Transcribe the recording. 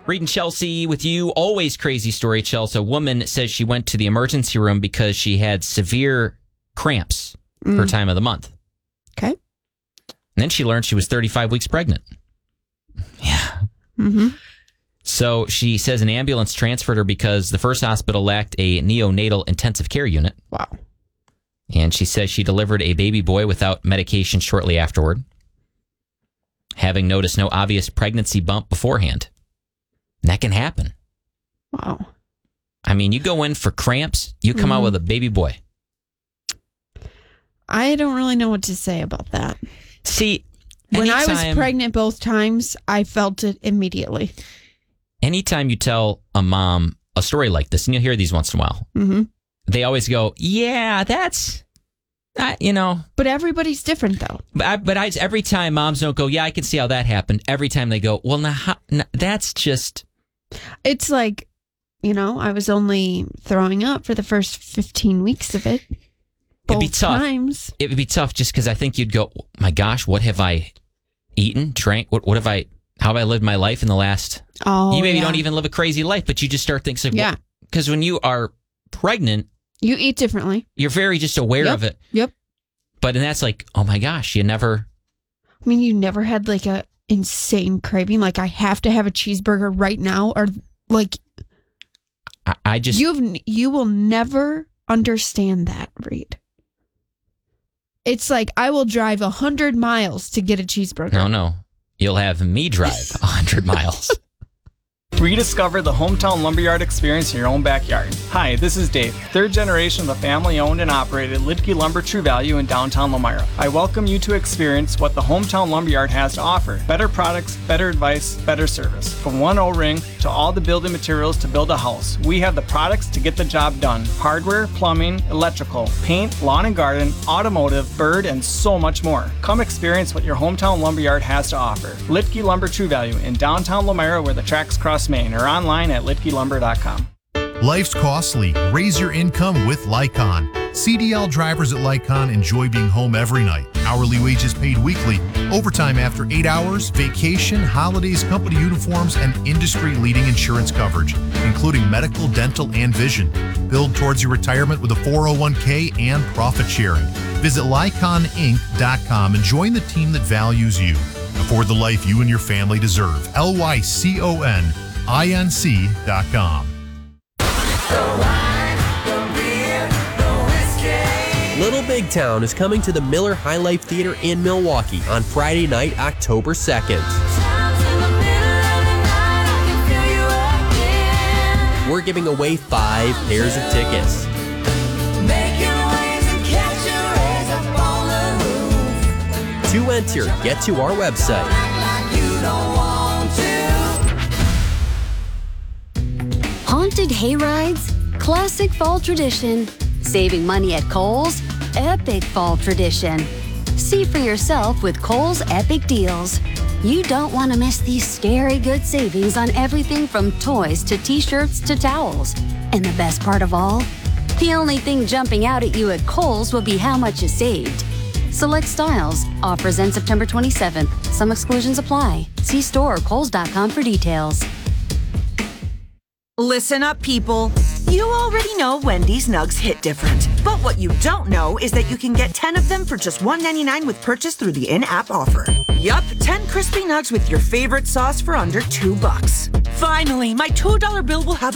Reed and Chelsea with you. Always crazy story, Chelsea. A woman says she went to the emergency room because she had severe cramps her time of the month. Okay. And then she learned she was 35 weeks pregnant. Yeah. Mm-hmm. So she says an ambulance transferred her because the first hospital lacked a neonatal intensive care unit. Wow. And she says she delivered a baby boy without medication shortly afterward, having noticed no obvious pregnancy bump beforehand. And that can happen. Wow. I mean, you go in for cramps, you come out with a baby boy. I don't really know what to say about that. See, when I was pregnant both times, I felt it immediately. Anytime you tell a mom a story like this, and you'll hear these once in a while, they always go, yeah, that's, But everybody's different, though. But every time moms don't go, yeah, I can see how that happened. Every time they go, well, that's just... It's like, I was only throwing up for the first 15 weeks of it. It'd be tough. Times. It would be tough just because I think you'd go, oh my gosh, what have I eaten, drank? How have I lived my life in the last... you maybe don't even live a crazy life, but you just start thinking, because when you are pregnant... You eat differently. You're very just aware of it. Yep. But that's like, oh my gosh, you never... I mean, you never had like a insane craving, like I have to have a cheeseburger right now, or like... I just... You will never understand that, Reed. It's like, I will drive 100 miles to get a cheeseburger. No. You'll have me drive 100 miles. Rediscover the Hometown Lumberyard experience in your own backyard. Hi, this is Dave, third generation of the family-owned and operated Lidke Lumber True Value in downtown Lomira. I welcome you to experience what the Hometown Lumberyard has to offer. Better products, better advice, better service. From one O-ring to all the building materials to build a house, we have the products to get the job done. Hardware, plumbing, electrical, paint, lawn and garden, automotive, bird, and so much more. Come experience what your Hometown Lumberyard has to offer. Lidke Lumber True Value in downtown Lomira, where the tracks cross Main, or online at litkelumber.com. Life's costly. Raise your income with Lycon. CDL drivers at Lycon enjoy being home every night. Hourly wages paid weekly, overtime after 8 hours, vacation, holidays, company uniforms, and industry-leading insurance coverage, including medical, dental, and vision. Build towards your retirement with a 401k and profit sharing. Visit LyconInc.com and join the team that values you. Afford the life you and your family deserve. LYCONINC.com. Little Big Town is coming to the Miller High Life Theater in Milwaukee on Friday night, October 2nd. We're giving away 5 pairs of tickets. To enter, get to our website. Haunted hayrides, classic fall tradition. Saving money at Kohl's, epic fall tradition. See for yourself with Kohl's Epic Deals. You don't want to miss these scary good savings on everything from toys to t-shirts to towels. And the best part of all? The only thing jumping out at you at Kohl's will be how much you saved. Select styles. Offers end September 27th. Some exclusions apply. See store or Kohls.com for details. Listen up, people. You already know Wendy's Nugs hit different. But what you don't know is that you can get 10 of them for just $1.99 with purchase through the in-app offer. Yup, 10 crispy nugs with your favorite sauce for under $2. Finally, my $2 bill will have